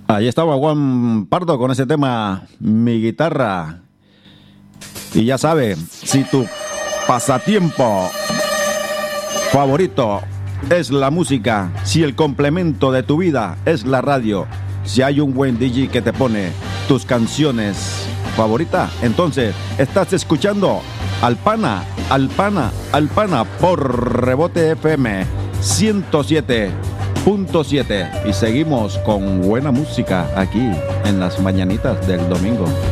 Ahí estaba Juan Pardo con ese tema, Mi Guitarra. Y ya sabe, si tu pasatiempo favorito es la música, si el complemento de tu vida es la radio, si hay un buen DJ que te pone tus canciones favoritas, entonces estás escuchando Al Pana por Rebote FM 107.7 y seguimos con buena música aquí en las mañanitas del domingo.